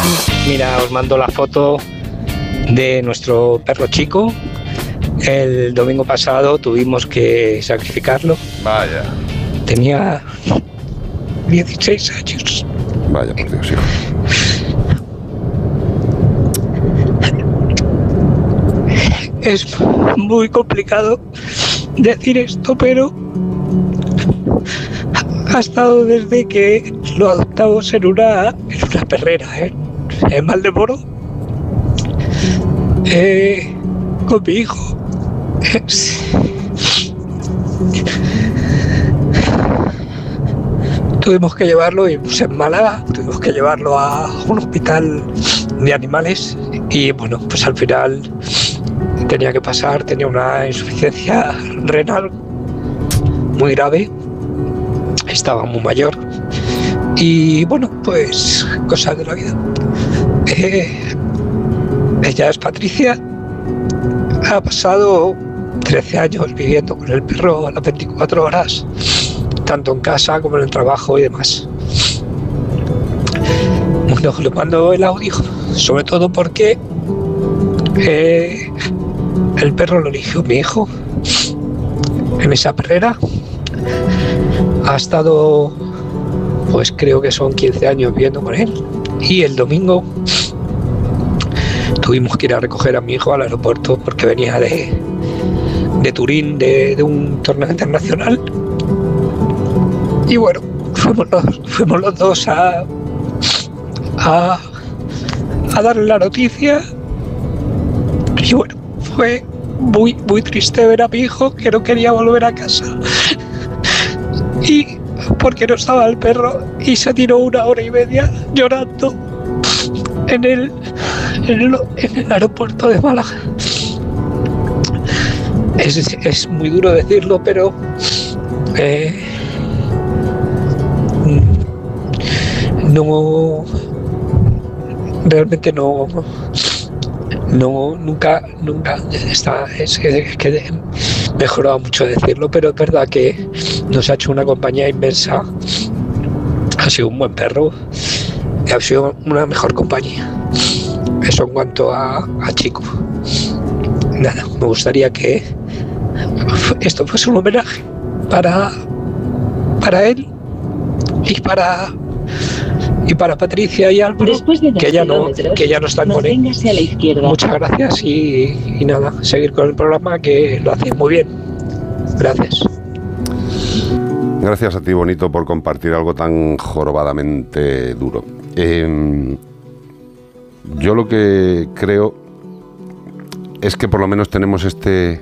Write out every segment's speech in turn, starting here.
Mira, os mando la foto de nuestro perro Chico. El domingo pasado tuvimos que sacrificarlo. Vaya. Tenía 16 años. Vaya, por Dios, hijo. Es muy complicado decir esto, pero ha estado desde que lo adoptamos en una perrera, en Valdemoro, con mi hijo. Tuvimos que llevarlo, y pues en Málaga, tuvimos que llevarlo a un hospital de animales y bueno, pues al final tenía que pasar, tenía una insuficiencia renal muy grave, estaba muy mayor y bueno, pues cosas de la vida. Ella es Patricia, ha pasado 13 años viviendo con el perro a las 24 horas, tanto en casa como en el trabajo y demás. Bueno, le mando el audio, sobre todo porque el perro lo eligió mi hijo en esa perrera. Ha estado, pues creo que son 15 años viviendo con él. Y el domingo tuvimos que ir a recoger a mi hijo al aeropuerto porque venía de Turín, de un torneo internacional. Y bueno, fuimos los dos a darle la noticia. Y bueno, fue muy triste ver a mi hijo que no quería volver a casa. Y porque no estaba el perro y se tiró 1 hora y media llorando en el aeropuerto de Málaga. Es muy duro decirlo, pero no, realmente nunca está, es que he mejorado mucho decirlo, pero es verdad que nos ha hecho una compañía inmensa. Ha sido un buen perro, ha sido una mejor compañía. Eso en cuanto a Chico. Nada, me gustaría que esto fuese un homenaje para él y para Patricia y Álvaro, que ya no están con él. Muchas gracias y nada, seguir con el programa, que lo hacéis muy bien. Gracias. Gracias a ti, Bonito, por compartir algo tan jorobadamente duro. Yo lo que creo es que por lo menos tenemos este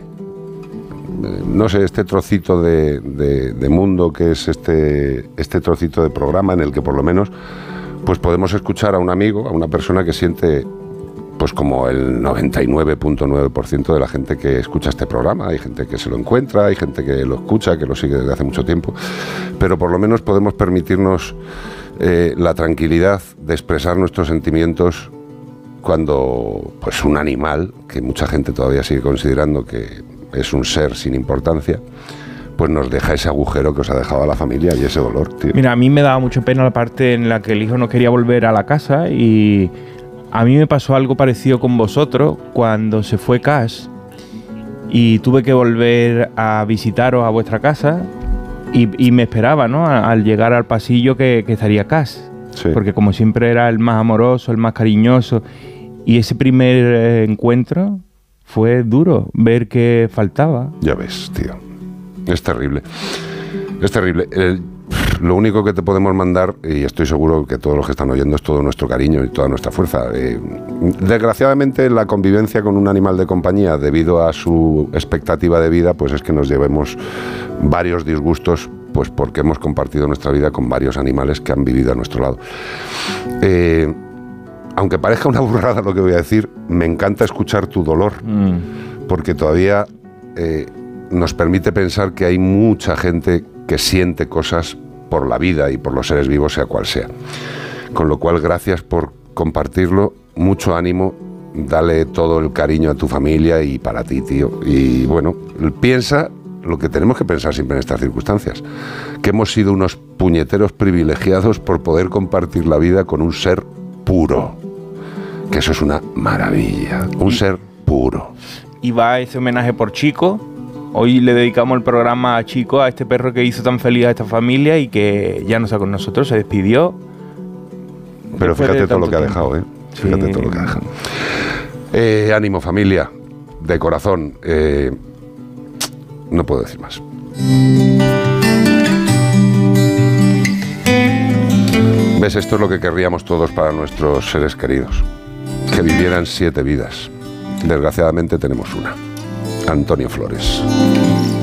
trocito de mundo, que es este trocito de programa en el que por lo menos pues podemos escuchar a un amigo, a una persona que siente pues como el 99.9% de la gente que escucha este programa. Hay gente que se lo encuentra, hay gente que lo escucha, que lo sigue desde hace mucho tiempo, pero por lo menos podemos permitirnos la tranquilidad de expresar nuestros sentimientos cuando pues un animal, que mucha gente todavía sigue considerando que es un ser sin importancia, pues nos deja ese agujero que os ha dejado a la familia y ese dolor, tío. Mira, a mí me daba mucha pena la parte en la que el hijo no quería volver a la casa, y a mí me pasó algo parecido con vosotros cuando se fue Cash y tuve que volver a visitaros a vuestra casa y me esperaba, ¿no?, al llegar al pasillo que estaría Cash. Sí. Porque como siempre era el más amoroso, el más cariñoso, y ese primer encuentro fue duro, ver que faltaba. Ya ves, tío. Es terrible. Es terrible. Lo único que te podemos mandar, y estoy seguro que todos los que están oyendo, es todo nuestro cariño y toda nuestra fuerza. Desgraciadamente, la convivencia con un animal de compañía, debido a su expectativa de vida, pues es que nos llevemos varios disgustos, pues porque hemos compartido nuestra vida con varios animales que han vivido a nuestro lado. Aunque parezca una burrada lo que voy a decir, me encanta escuchar tu dolor, porque todavía nos permite pensar que hay mucha gente que siente cosas por la vida y por los seres vivos, sea cual sea. Con lo cual, gracias por compartirlo, mucho ánimo, dale todo el cariño a tu familia y para ti, tío. Y bueno, piensa lo que tenemos que pensar siempre en estas circunstancias, que hemos sido unos puñeteros privilegiados por poder compartir la vida con un ser puro, que eso es una maravilla, un ser puro. Y va ese homenaje por Chico. Hoy le dedicamos el programa a Chico, a este perro que hizo tan feliz a esta familia y que ya no está con nosotros, se despidió. Pero fíjate todo lo que ha tiempo. dejado, ¿eh? Fíjate todo lo que ha dejado. Ánimo, familia, de corazón. No puedo decir más. ¿Ves? Esto es lo que querríamos todos para nuestros seres queridos. Que vivieran 7 vidas. Desgraciadamente tenemos una. Antonio Flores.